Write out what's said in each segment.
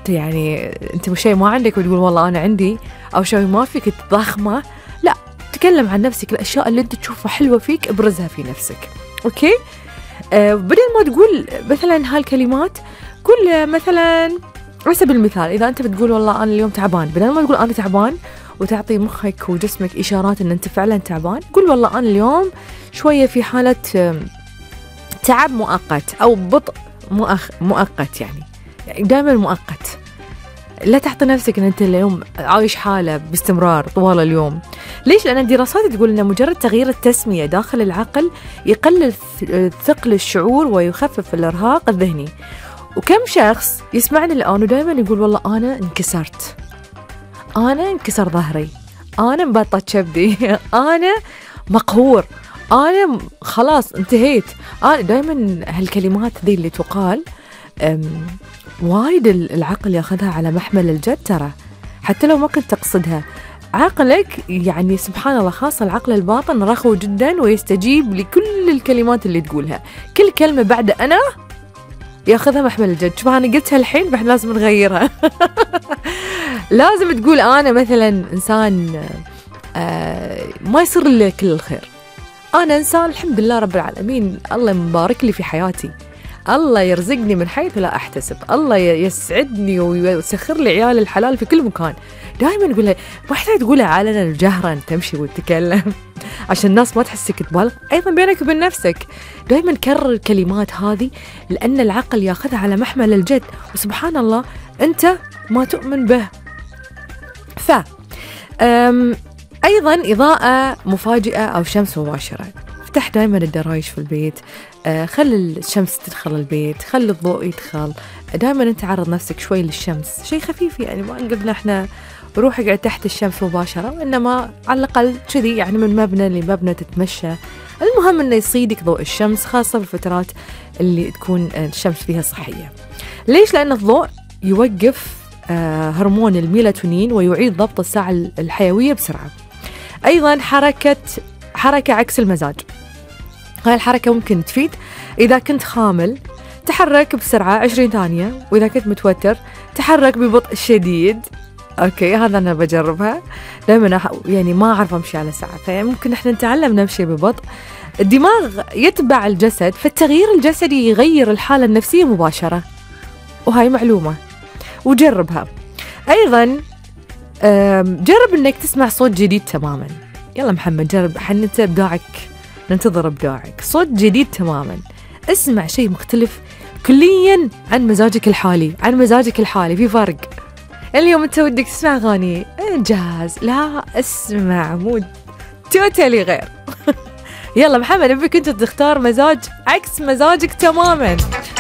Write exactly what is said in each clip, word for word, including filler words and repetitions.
يعني أنت شيء ما عندك وتقول والله أنا عندي، أو شيء ما فيك تضخمه، لا، تكلم عن نفسك. الأشياء اللي أنت تشوفها حلوة فيك ابرزها في نفسك. أوكي؟ آه بدل ما تقول مثلا هالكلمات، قول مثلا على سبيل المثال إذا أنت بتقول والله أنا اليوم تعبان، بدل ما تقول أنا تعبان وتعطي مخك وجسمك إشارات أن أنت فعلا تعبان، قول والله أنا اليوم شوية في حالة تعب مؤقت أو بطء مؤخ مؤقت، يعني, يعني دائما مؤقت. لا تعطي نفسك أن أنت اليوم عايش حالة باستمرار طوال اليوم. ليش؟ لأن الدراسات تقول أن مجرد تغيير التسمية داخل العقل يقلل ثقل الشعور ويخفف الإرهاق الذهني. وكم شخص يسمعني الآن ودائما يقول والله أنا انكسرت، أنا انكسر ظهري، أنا مبطط شبدي، أنا مقهور، أنا خلاص انتهيت. أنا دائما هالكلمات ذي اللي تقال وايد العقل ياخذها على محمل الجد ترى، حتى لو ما كنت تقصدها. عقلك يعني سبحان الله، خاصة العقل الباطن رخو جدا ويستجيب لكل الكلمات اللي تقولها. كل كلمة بعد أنا ياخذها محمل الجد. شوف أنا قلتها الحين بعد لازم نغيرها. لازم تقول أنا مثلا إنسان آه ما يصير لي كل الخير، أنا إنسان الحمد لله رب العالمين، الله مبارك لي في حياتي، الله يرزقني من حيث لا أحتسب، الله يسعدني ويسخر لي عيال الحلال في كل مكان. دائما نقولها، ما يحتاج تقولها علنا جهرا تمشي وتتكلم عشان الناس ما تحسك تبالغ. أيضا بينك وبين نفسك دائما كرر الكلمات هذه، لأن العقل ياخذها على محمل الجد، وسبحان الله أنت ما تؤمن به. ف أيضا إضاءة مفاجئة أو شمس مباشرة. افتح دائما الدرايش في البيت، آه خلي الشمس تدخل البيت، خلي الضوء يدخل. دائما انت عرض نفسك شوي للشمس، شيء خفيف يعني، ما قلنا احنا روح اقعد تحت الشمس مباشرة، وإنما على الأقل كذي يعني من مبنى لمبنى تتمشى. المهم انه يصيدك ضوء الشمس، خاصة بالفترات اللي تكون الشمس فيها صحية. ليش؟ لأن الضوء يوقف آه هرمون الميلاتونين ويعيد ضبط الساعة الحيوية بسرعة. أيضا حركة حركة عكس المزاج. هاي الحركة ممكن تفيد إذا كنت خامل، تحرك بسرعة عشرين ثانية، وإذا كنت متوتر تحرك ببطء شديد. أوكي، هذا أنا بجربها دائما، يعني ما أعرف أمشي على ساعة، فممكن إحنا نتعلم نمشي ببطء. الدماغ يتبع الجسد، فالتغيير الجسدي يغير الحالة النفسية مباشرة، وهاي معلومة وجربها. أيضا جرب إنك تسمع صوت جديد تماما. يلا محمد جرب، حنت إبداعك، ننتظر إبداعك. صوت جديد تماما، اسمع شيء مختلف كليا عن مزاجك الحالي، عن مزاجك الحالي في فرق. اليوم أنت ودك تسمع أغاني جاز، لا اسمع مود توتالي غير. يلا محمد أبيك أنت تختار مزاج عكس مزاجك تماما.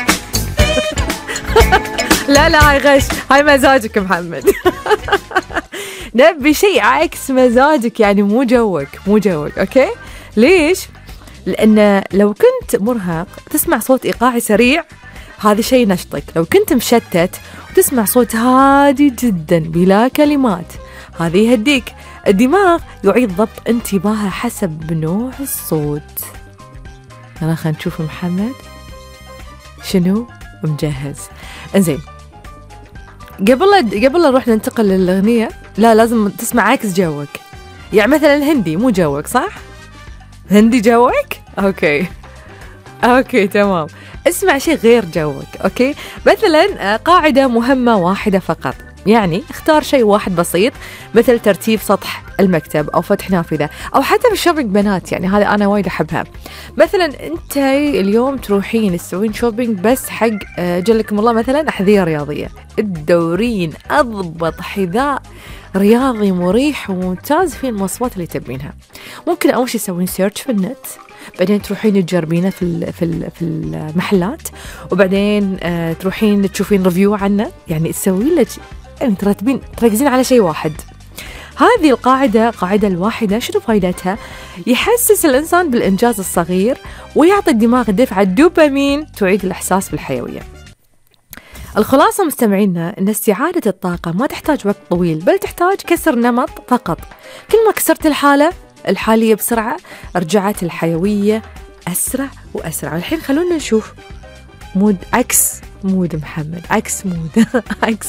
لا لا هاي غش، هاي مزاجك محمد. نبي شيء عكس مزاجك، يعني مو جوك، مو جوك. أوكي؟ ليش؟ لأن لو كنت مرهق تسمع صوت إيقاعي سريع، هذا شيء نشطك. لو كنت مشتت وتسمع صوت هادي جدا بلا كلمات، هذا يهديك. الدماغ يعيد ضبط انتباهه حسب نوع الصوت. يلا خلينا نشوف محمد شنو مجهز. انزين، قبل قبل نروح ننتقل للأغنية، لا لازم تسمع عكس جوك. يعني مثلا هندي مو جوك، صح؟ هندي جوك؟ أوكي أوكي تمام، اسمع شيء غير جوك. أوكي، مثلا قاعدة مهمة واحدة فقط، يعني اختار شيء واحد بسيط، مثل ترتيب سطح المكتب أو فتح نافذة، أو حتى في الشوبينج بنات، يعني هذا أنا وايد أحبها. مثلا أنت اليوم تروحين تسوين شوبينج بس حق جلكم الله مثلا أحذية رياضية، تدورين أضبط حذاء رياضي مريح وممتاز في المواصفات اللي تبينها. ممكن أول شيء تسوين سيرش في النت، بعدين تروحين تجربينه في في في المحلات، وبعدين آه تروحين تشوفين ريفيو عنه، يعني تسوين لك يعني ترتبين تركزين على شيء واحد. هذه القاعدة قاعدة الواحدة شنو فائدتها؟ يحسس الإنسان بالإنجاز الصغير، ويعطي الدماغ الدفعة الدوبامين تعيد الإحساس بالحيوية. الخلاصة مستمعينا أن استعادة الطاقة ما تحتاج وقت طويل، بل تحتاج كسر نمط فقط. كل ما كسرت الحالة الحالية بسرعة، رجعت الحيوية أسرع وأسرع. الحين خلونا نشوف مود عكس مود محمد، عكس مود عكس